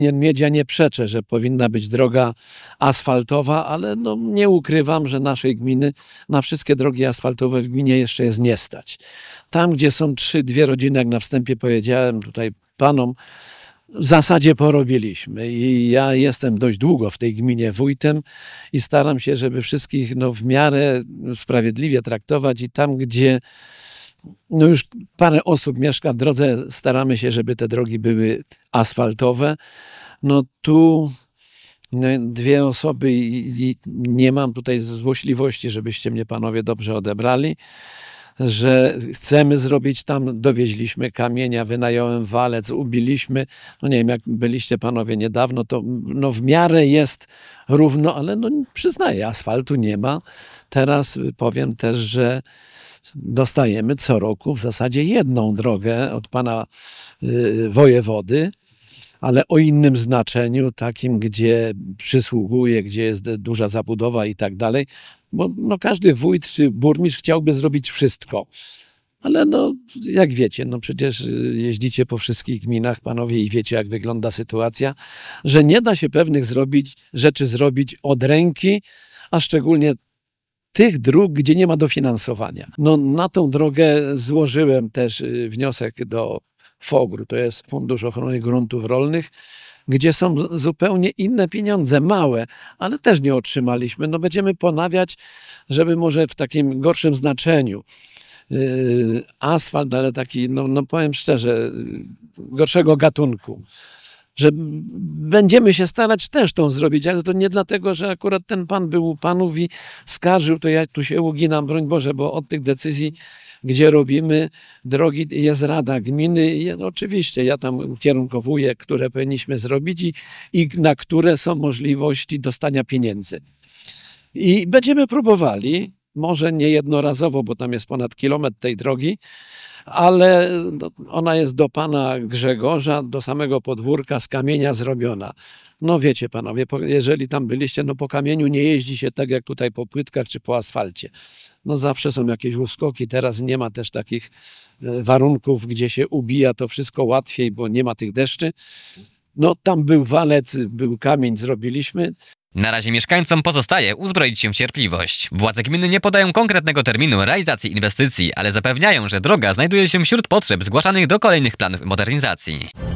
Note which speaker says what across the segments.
Speaker 1: Miedzia nie przeczę, że powinna być droga asfaltowa, ale no, nie ukrywam, że naszej gminy na wszystkie drogi asfaltowe w gminie jeszcze jest nie stać. Tam, gdzie są dwie rodziny, jak na wstępie powiedziałem tutaj panom, w zasadzie porobiliśmy i ja jestem dość długo w tej gminie wójtem i staram się, żeby wszystkich no, w miarę sprawiedliwie traktować i tam, gdzie no już parę osób mieszka w drodze, staramy się, żeby te drogi były asfaltowe. No tu dwie osoby i nie mam tutaj złośliwości, żebyście mnie panowie dobrze odebrali, że chcemy zrobić tam, dowieźliśmy kamienia, wynająłem walec, ubiliśmy, no nie wiem, jak byliście panowie niedawno, to no w miarę jest równo, ale no przyznaję, asfaltu nie ma. Teraz powiem też, że dostajemy co roku w zasadzie jedną drogę od pana wojewody, ale o innym znaczeniu, takim, gdzie przysługuje, gdzie jest duża zabudowa i tak dalej, bo no, każdy wójt czy burmistrz chciałby zrobić wszystko. Ale no, jak wiecie, no przecież jeździcie po wszystkich gminach, panowie, i wiecie, jak wygląda sytuacja, że nie da się pewnych rzeczy zrobić od ręki, a szczególnie tych dróg, gdzie nie ma dofinansowania. No, na tą drogę złożyłem też wniosek do FOGR-u, to jest Fundusz Ochrony Gruntów Rolnych, gdzie są zupełnie inne pieniądze, małe, ale też nie otrzymaliśmy. No, będziemy ponawiać, żeby może w takim gorszym znaczeniu asfalt, ale taki, no powiem szczerze, gorszego gatunku. Że będziemy się starać też tą zrobić, ale to nie dlatego, że akurat ten pan był u panów i skarżył, to ja tu się uginam, broń Boże, bo od tych decyzji, gdzie robimy drogi, jest Rada Gminy i no, oczywiście ja tam ukierunkowuję, które powinniśmy zrobić i na które są możliwości dostania pieniędzy. I będziemy próbowali, może nie jednorazowo, bo tam jest ponad kilometr tej drogi, ale ona jest do pana Grzegorza, do samego podwórka z kamienia zrobiona. No wiecie panowie, jeżeli tam byliście, no po kamieniu nie jeździ się tak jak tutaj po płytkach czy po asfalcie. No zawsze są jakieś uskoki, teraz nie ma też takich warunków, gdzie się ubija to wszystko łatwiej, bo nie ma tych deszczy. No tam był walec, był kamień, zrobiliśmy.
Speaker 2: Na razie mieszkańcom pozostaje uzbroić się w cierpliwość. Władze gminy nie podają konkretnego terminu realizacji inwestycji, ale zapewniają, że droga znajduje się wśród potrzeb zgłaszanych do kolejnych planów modernizacji.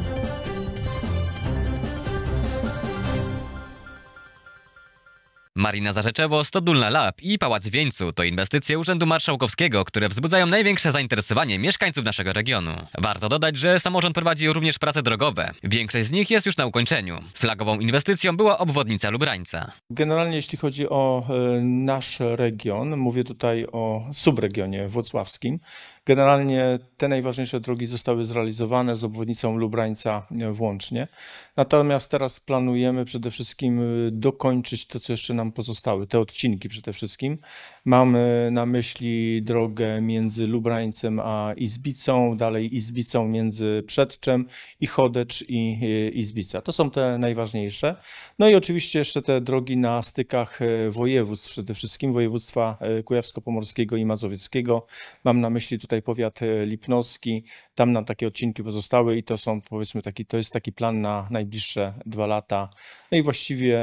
Speaker 2: Marina Zarzeczewo, Stodulna Lab i Pałac w Wieńcu to inwestycje Urzędu Marszałkowskiego, które wzbudzają największe zainteresowanie mieszkańców naszego regionu. Warto dodać, że samorząd prowadzi również prace drogowe. Większość z nich jest już na ukończeniu. Flagową inwestycją była obwodnica Lubrańca.
Speaker 3: Generalnie jeśli chodzi o nasz region, mówię tutaj o subregionie włocławskim, generalnie te najważniejsze drogi zostały zrealizowane z obwodnicą Lubrańca włącznie. Natomiast teraz planujemy przede wszystkim dokończyć to, co jeszcze nam pozostały, te odcinki przede wszystkim. Mamy na myśli drogę między Lubrańcem a Izbicą, dalej Izbicą między Przedczem i Chodecz i Izbica. To są te najważniejsze. No i oczywiście jeszcze te drogi na stykach województw, przede wszystkim województwa kujawsko-pomorskiego i mazowieckiego. Mam na myśli tutaj powiat lipnowski, tam nam takie odcinki pozostały i to są, powiedzmy, to jest taki plan na najbliższe 2 lata. No i właściwie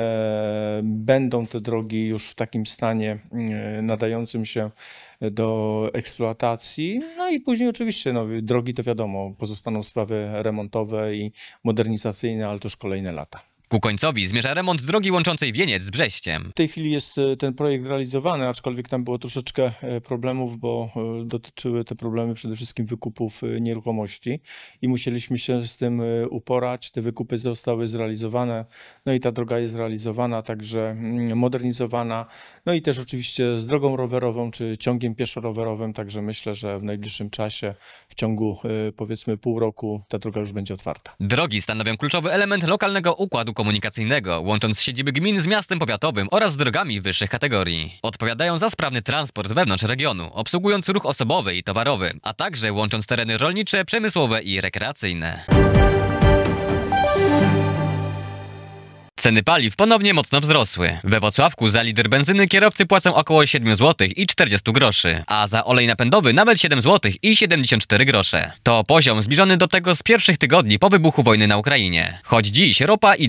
Speaker 3: będą te drogi już w takim stanie nadającym się do eksploatacji. No i później oczywiście drogi to wiadomo, pozostaną sprawy remontowe i modernizacyjne, ale to już kolejne lata.
Speaker 2: Ku końcowi zmierza remont drogi łączącej Wieniec z Brześciem.
Speaker 3: W tej chwili jest ten projekt realizowany, aczkolwiek tam było troszeczkę problemów, bo dotyczyły te problemy przede wszystkim wykupów nieruchomości i musieliśmy się z tym uporać. Te wykupy zostały zrealizowane, no i ta droga jest realizowana, także modernizowana, no i też oczywiście z drogą rowerową czy ciągiem pieszo-rowerowym, także myślę, że w najbliższym czasie, w ciągu powiedzmy pół roku, ta droga już będzie otwarta.
Speaker 2: Drogi stanowią kluczowy element lokalnego układu komunikacyjnego, łącząc siedziby gmin z miastem powiatowym oraz z drogami wyższych kategorii. Odpowiadają za sprawny transport wewnątrz regionu, obsługując ruch osobowy i towarowy, a także łącząc tereny rolnicze, przemysłowe i rekreacyjne. Ceny paliw ponownie mocno wzrosły. We Włocławku za litr benzyny kierowcy płacą około 7 zł i 40 groszy, a za olej napędowy nawet 7 zł i 74 grosze. To poziom zbliżony do tego z pierwszych tygodni po wybuchu wojny na Ukrainie. Choć dziś ropa i